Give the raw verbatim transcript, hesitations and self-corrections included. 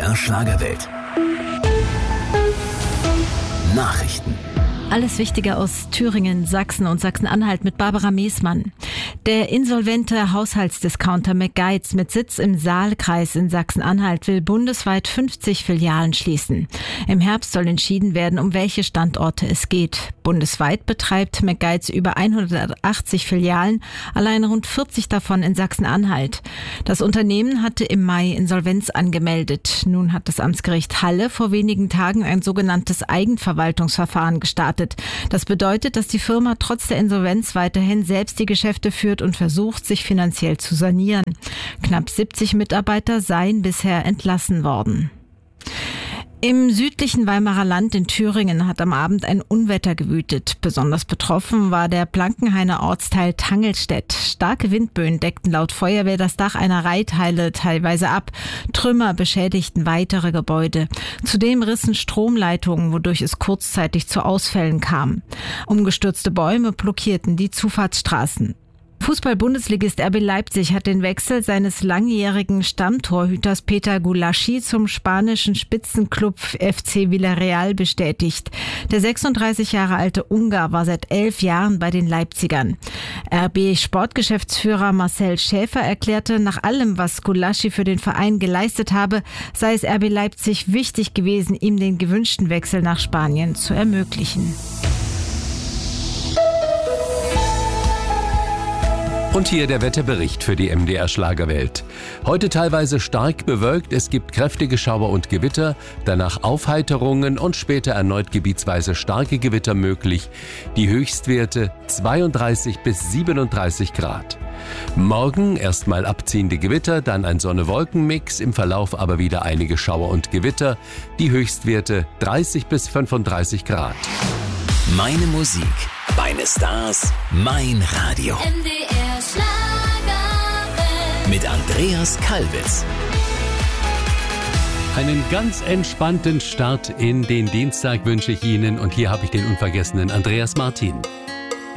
R Schlagerwelt. Nachrichten. Alles Wichtige aus Thüringen, Sachsen und Sachsen-Anhalt mit Barbara Meesmann. Der insolvente Haushaltsdiscounter McGuides mit Sitz im Saalkreis in Sachsen-Anhalt will bundesweit fünfzig Filialen schließen. Im Herbst soll entschieden werden, um welche Standorte es geht. Bundesweit betreibt McGuides über hundertachtzig Filialen, allein rund vierzig davon in Sachsen-Anhalt. Das Unternehmen hatte im Mai Insolvenz angemeldet. Nun hat das Amtsgericht Halle vor wenigen Tagen ein sogenanntes Eigenverwaltungsverfahren gestartet. Das bedeutet, dass die Firma trotz der Insolvenz weiterhin selbst die Geschäfte führt und versucht, sich finanziell zu sanieren. Knapp siebzig Mitarbeiter seien bisher entlassen worden. Im südlichen Weimarer Land in Thüringen hat am Abend ein Unwetter gewütet. Besonders betroffen war der Blankenhainer Ortsteil Tangelstedt. Starke Windböen deckten laut Feuerwehr das Dach einer Reithalle teilweise ab. Trümmer beschädigten weitere Gebäude. Zudem rissen Stromleitungen, wodurch es kurzzeitig zu Ausfällen kam. Umgestürzte Bäume blockierten die Zufahrtsstraßen. Fußball-Bundesligist R B Leipzig hat den Wechsel seines langjährigen Stammtorhüters Peter Gulaschi zum spanischen Spitzenklub F C Villarreal bestätigt. Der sechsunddreißig Jahre alte Ungar war seit elf Jahren bei den Leipzigern. R B-Sportgeschäftsführer Marcel Schäfer erklärte, nach allem, was Gulaschi für den Verein geleistet habe, sei es R B Leipzig wichtig gewesen, ihm den gewünschten Wechsel nach Spanien zu ermöglichen. Und hier der Wetterbericht für die M D R Schlagerwelt. Heute teilweise stark bewölkt, es gibt kräftige Schauer und Gewitter, danach Aufheiterungen und später erneut gebietsweise starke Gewitter möglich. Die Höchstwerte zweiunddreißig bis siebenunddreißig Grad. Morgen erstmal abziehende Gewitter, dann ein Sonne-Wolken-Mix, im Verlauf aber wieder einige Schauer und Gewitter. Die Höchstwerte dreißig bis fünfunddreißig Grad. Meine Musik, meine Stars, mein Radio. M D R Schlagerwelt. Mit Andreas Kalbitz. Einen ganz entspannten Start in den Dienstag wünsche ich Ihnen und hier habe ich den unvergessenen Andreas Martin.